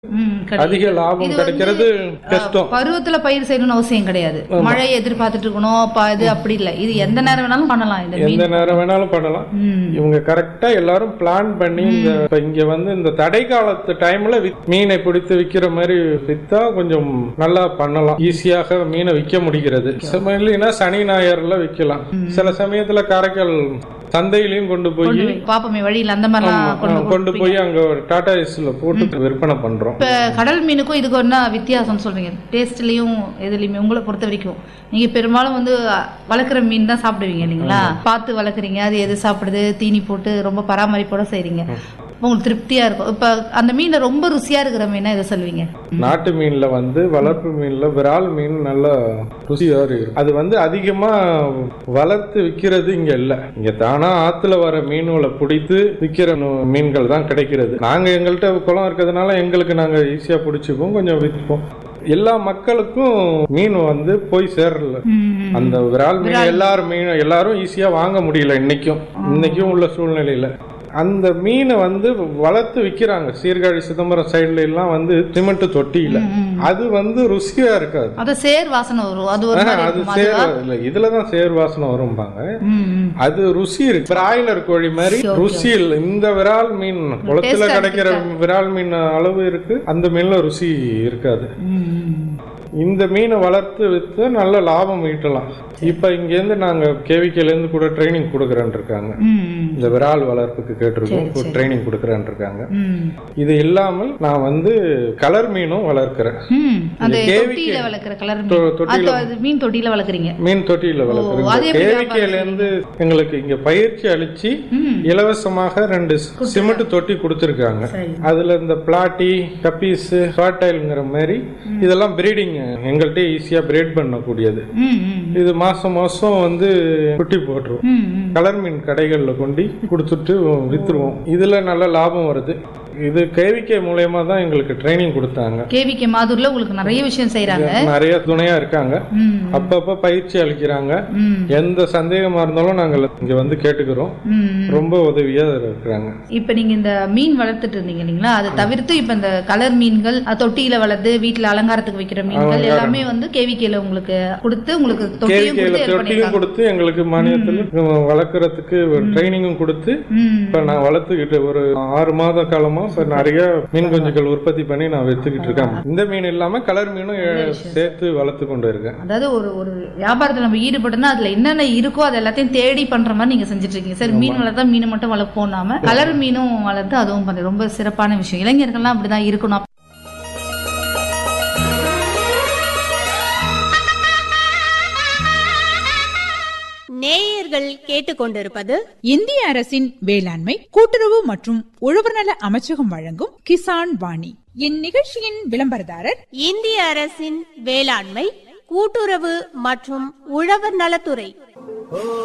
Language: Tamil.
அதிக லாபம் கிடைக்கிறது கஷ்டம். பருவத்துல பயிர் செய்யணும்னு அவசியம் கிடையாது. மழையை எதிர்பார்த்துட்டு இருக்கணும் இது அப்படி இல்ல. இது எந்த நேரம் வேணாலும் பண்ணலாம். எந்த நேரம் வேணாலும் பண்ணலாம். இவங்க கரெக்டா எல்லாரும் பிளான் பண்ணி இங்க வந்து இந்த தடை காலத்து டைம்ல மீனை பிடித்து விக்கிற மாதிரி வித்தா கொஞ்சம் நல்லா பண்ணலாம். ஈஸியாக மீனை விற்க முடிகிறது. இல்லைன்னா சனி ஞாயிறுல விற்கலாம். சில சமயத்துல காரைக்கால் சந்தையிலையும் கொண்டு போய் பாப்பமே வழியில் அந்த மாதிரி கொண்டு போய் அங்க டாடா ஏஸ்ல போட்டு விற்பனை பண்றோம். இப்ப கடல் மீனுக்கும் இதுக்கு என்ன வித்தியாசம் சொல்றீங்க? டேஸ்ட்லயும் எதுலயுமே உங்களை பொறுத்த வரைக்கும் நீங்க பெரும்பாலும் வந்து வளர்க்குற மீன் தான் சாப்பிடுவீங்க இல்லைங்களா? பார்த்து வளர்க்குறீங்க, அது எது சாப்பிடுது, தீனி போட்டு ரொம்ப பராமரிப்போட செய்றீங்க. உங்களுக்கு திருப்தியா இருக்கும். இப்ப அந்த மீன் ரொம்ப ருசியா இருக்கிற மீனா எதை சொல்வீங்க? நாட்டு மீன்ல வந்து வளர்ப்பு மீன்ல விரால் மீன் நல்ல ருசியா இருக்கு. அது வந்து அதிகமா வளர்த்து விற்கிறது இங்க இல்ல. இங்க தானா ஆத்துல வர மீன்களை பிடித்து விற்கிற மீன்கள் தான் கிடைக்கிறது. நாங்க எங்கள்கிட்ட குளம் இருக்கிறதுனால எங்களுக்கு நாங்க ஈஸியா பிடிச்சிப்போம், கொஞ்சம் விற்போம். எல்லா மக்களுக்கும் மீன் வந்து போய் சேரல. அந்த விரால் மீன் எல்லாரும் ஈஸியா வாங்க முடியல. இன்னைக்கும் உள்ள சூழ்நிலையில அந்த மீனை வந்து வளர்த்து விற்கிறாங்க. சீர்காழி சிதம்பரம் சைடுல எல்லாம் வந்து சிமெண்ட் தொட்டியில அது வந்து ருசியா இருக்காது. அது சேர் வாசனை வரும். அது சேர் இல்ல, இதுலதான் சேர் வாசனை வரும்பாங்க. அது ருசி இருக்கு. பிராய்லர் கோழி மாதிரி ருசி இல்லை. இந்த விரால் மீன் குளத்துல கிடைக்கிற விரால் மீன் அளவு இருக்கு, அந்த மீன்ல ருசி இருக்காது. இந்த மீனை வளர்த்து வித்து நல்ல லாபம் ஈட்டலாம். இப்ப இங்க இருந்து நாங்க கேவிகேல இருந்து கூட ட்ரைனிங் கொடுக்கறேன் இருக்காங்க. இந்த விரால் வளர்ப்புக்கு கேட்டிருக்கோம், ட்ரைனிங் கொடுக்கறேன் இருக்காங்க. இது இல்லாமல் நான் வந்து கலர் மீனும் வளர்க்கிறேன். மீன் தொட்டியில வளர்க்குறீங்க. கேவிகேல இருந்து எங்களுக்கு இங்க பயிற்சி அளிச்சு இலவசமாக 2 சிமெண்ட் தொட்டி கொடுத்திருக்காங்க. அதுல இந்த பிளாட்டி, கப்பீஸ், ஃபர்டைல்ங்கிற மாதிரி இதெல்லாம் பிரீடிங் எங்கள்கிட்ட ஈஸியா பிரீட் பண்ணக்கூடியது. இது மாசம் வந்து குட்டி போட்டுருவோம். கலர் மீன் கடைகள்ல கொண்டு கொடுத்துட்டு வித்துருவோம். இதுல நல்ல லாபம் வருது. இது கேவிகே மூலமா தான் எங்களுக்கு ட்ரைனிங் கொடுத்தாங்க. கேவிகே மாதூர்ல உங்களுக்கு நிறைய விஷயம் செய்யறாங்க. நிறைய துணையா இருக்காங்க. அப்பப்ப பயிற்சி அளிக்கிறாங்க. எந்த சந்தேகமா இருந்தாலும் நாங்கள் இங்க வந்து கேட்டுக்கிறோம். ரொம்ப உதவியா இருக்கிறாங்க. இப்ப நீங்க இந்த மீன் வளர்த்துட்டு இருந்தீங்க இல்லைங்களா? அதை தவிர்த்து இப்ப இந்த கலர் மீன்கள் தொட்டியில வளர்த்து வீட்டுல அலங்காரத்துக்கு வைக்கிற மீன்கள் எல்லாமே வந்து கேவிகேல உங்களுக்கு கொடுத்து உங்களுக்கு தொட்டியும் கொடுத்து எங்களுக்கு மானியத்தில் வளர்க்கறதுக்கு ட்ரைனிங்கும் கொடுத்து இப்ப நான் வளர்த்துக்கிட்டு ஒரு 6 மாத காலமா நிறைய மீன் குஞ்சுகள் உற்பத்தி பண்ணி நான் வித்துக்கிட்டு இருக்கேன். இந்த மீன் இல்லாம கலர் மீனும் சேர்த்து வளர்த்து கொண்டு இருக்கேன். அதாவது ஒரு வியாபாரத்துல நம்ம ஈடுபட்டோம்னா அதுல என்னென்ன இருக்கோ அது எல்லாத்தையும் தேடி பண்ற மாதிரி நீங்க செஞ்சுட்டு இருக்கீங்க. சரி, மீன் வளர்த்தா மீன் மட்டும் வளர்ப்போம், கலர் மீனும் வளர்த்து அதுவும் பண்ண ரொம்ப சிறப்பான விஷயம். இளைஞர்கள்லாம் அப்படிதான் இருக்கணும். நேயர்கள் கேட்டுக்கொண்டிருப்பது இந்திய அரசின் வேளாண்மை கூட்டுறவு மற்றும் உழவர் நல அமைச்சகம் வழங்கும் கிசான் வாணி. இந்நிகழ்ச்சியின் விளம்பரதாரர் இந்திய அரசின் வேளாண்மை கூட்டுறவு மற்றும் உழவர் நலத்துறை.